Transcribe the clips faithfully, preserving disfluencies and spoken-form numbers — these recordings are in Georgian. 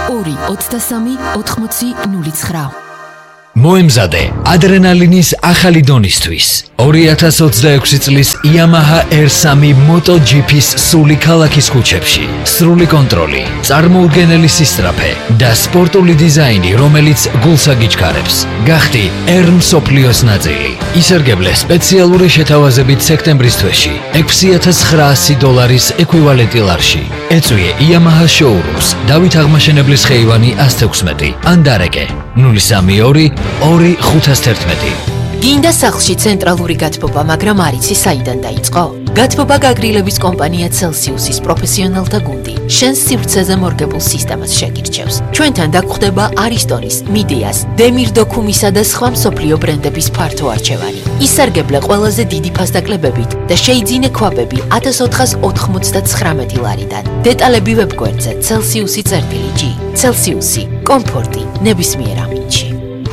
ორი ოცდასამი ოთხმოცი ნული ცხრა. მოემზადე ადრენალინის ახალი დონისთვის. ორი ათას ოცდაექვსი წლის Yamaha R three MotoGP-ს სული ქალაქის ქუჩებში. სრული კონტროლი, წარმოუდგენელი სისწრაფე და სპორტული დიზაინი, რომელიც გულს აგიჩქარებს. გახდი R მსოფლიოს ნაწილი. ისარგებლე სპეციალური შეთავაზებით სექტემბრის თვეში ექვსი ათას ცხრაასი დოლარის ეკვივალენტი ლარში. ეწვიე Yamaha showrooms დავით აღმაშენებლის ხეივანი ათას ექვსმეტი ან დარეკე ნული სამი ორი ორი ხუთას თერთმეტი. გინდა სახლში ცენტრალური გათბობა, მაგრამ არ იცი საიდან დაიწყო? გათბობა გაგრილების კომპანია Celsius-ის პროფესიონალთა გუნდი შენს სივრცეზე მორგებულ სისტემას შეგირჩევს. ჩვენთან დაგხვდება Aristonis, Mideas, Demir Documisa და სხვა მსოფლიო ბრენდების ფართო არჩევანი. ისარგებლე ყველაზე დიდი ფასდაკლებებით და შეიძინე ქვაბები ათას ოთხას ოთხმოცდათხრამეტი ლარიდან. დეტალები ვებგვერდზე Celsius-ი წერტილი G. Celsius-ი, კომფორტი ნებისმიერ ამინდში.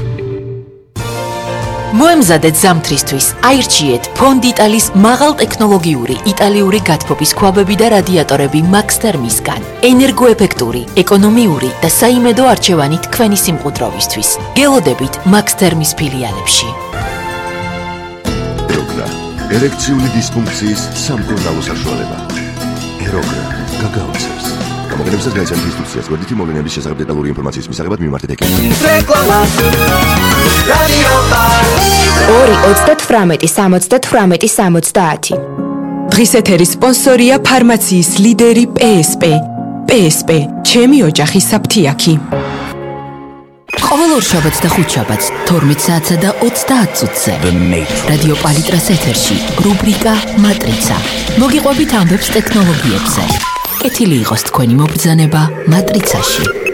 მოემზადეთ ზამთრისთვის, აირჩიეთ Fonditalis მაღალტექნოლოგიური იტალიური გათბობის ქვაბები და რადიატორები Max Thermisგან. ენერგოეფექტური, ეკონომიური და საიმედო არჩევანი თქვენი სიმყუდროვისთვის. გელოდებით Max Thermis ფილიალებში. ეროგრა, ერექციული დისფუნქციის სამკურნალო საშუალება. ეროგრა, გაგაოცებს. გამოგონებისას გაიცანთ ინსტრუქციას, გვერდითი მოვლენების შესახებ დეტალური ინფორმაციის მისაღებად მიმართეთ ეკეთებს. რეკლამა. რადიო ორი ოცდათვრამეტი სამოცდათვრამეტი სამოცდაათი. დღის ეთერის სპონსორია ფარმაციის ლიდერი P S P. P S P, ჩემი ოჯახის საფთიაქი. ყოველ ორშაბათს და ხუთშაბათს თორმეტ საათსა და ოცდაათ წუთზე რადიო პალიტრას ეთერში რუბრიკა მატრიცა. მოგიყვებით ამბებს ტექნოლოგიებზე. კეთილი იყოს თქვენი მობრძანება მატრიცაში.